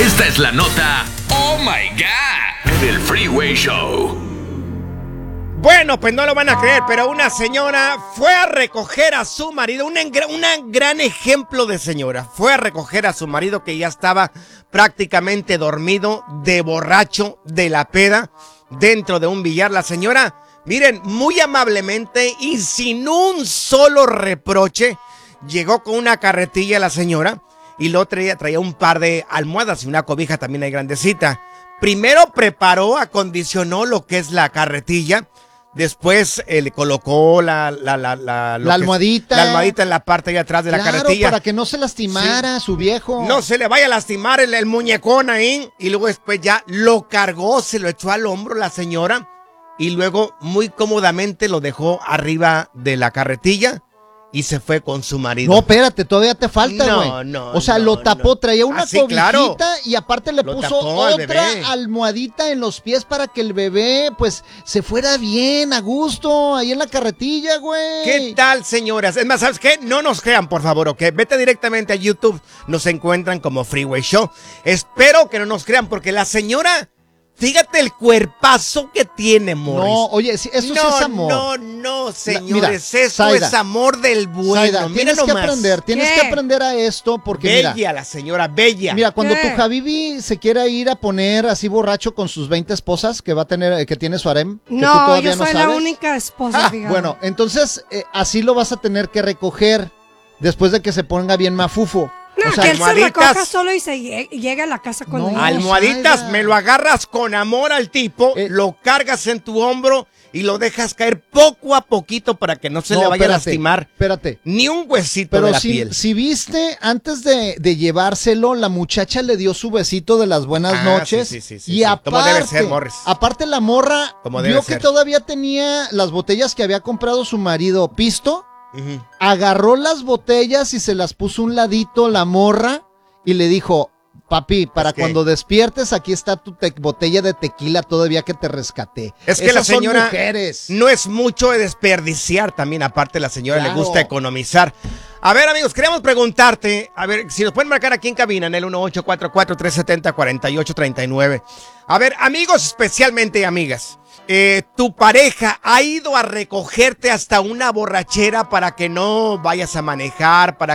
Esta es la nota Oh My God del Freeway Show. Bueno, pues no lo van a creer, pero una señora fue a recoger a su marido, un gran ejemplo de señora. Fue a recoger a su marido que ya estaba prácticamente dormido, de borracho, de la peda, dentro de un billar. La señora, miren, muy amablemente y sin un solo reproche, llegó con una carretilla la señora y lo traía un par de almohadas y una cobija también ahí grandecita. Primero preparó, acondicionó lo que es la carretilla. Después le colocó la almohadita. La almohadita en la parte de atrás de la carretilla. Para que no se lastimara su viejo. No se le vaya a lastimar el muñecón ahí. Y luego después ya lo cargó, se lo echó al hombro la señora. Y luego muy cómodamente lo dejó arriba de la carretilla. Y se fue con su marido. No, espérate, todavía te falta, güey. No. O sea, lo tapó, traía una cobijita claro. Y aparte le puso otra almohadita en los pies para que el bebé, pues, se fuera bien, a gusto, ahí en la carretilla, güey. ¿Qué tal, señoras? Es más, ¿sabes qué? No nos crean, por favor, ¿ok? Vete directamente a YouTube, nos encuentran como Freeway Show. Espero que no nos crean, porque la señora... Fíjate el cuerpazo que tiene, Morris. No, oye, eso sí es amor. No, señores, esto Zaida, es amor del bueno. Zaida, tienes que aprender a esto porque bella la señora, bella. Mira, cuando tu Habibi se quiera ir a poner así borracho con sus 20 esposas que va a tener, que tiene su harem, que tú todavía yo soy la única esposa, digamos. Bueno, entonces así lo vas a tener que recoger después de que se ponga bien mafufo. No, o sea, que él se recoja solo y llega a la casa con almohaditas, me lo agarras con amor al tipo, lo cargas en tu hombro y lo dejas caer poco a poquito para que no se le vaya a lastimar. Espérate. Ni un huesito de la piel. Si viste, antes de llevárselo, la muchacha le dio su besito de las buenas noches. Sí. Y aparte, como debe ser, Morris. Aparte la morra vio que todavía tenía las botellas que había comprado su marido, pisto. Uh-huh. Agarró las botellas y se las puso un ladito la morra y le dijo, papi, para cuando despiertes aquí está tu botella de tequila todavía que te rescaté. Es que esas la señora son no es mucho de desperdiciar también, aparte la señora le gusta economizar. A ver, amigos, queríamos preguntarte, a ver, si nos pueden marcar aquí en cabina en el 1844-370-4839. A ver, amigos, especialmente amigas. Tu pareja ha ido a recogerte hasta una borrachera para que no vayas a manejar, para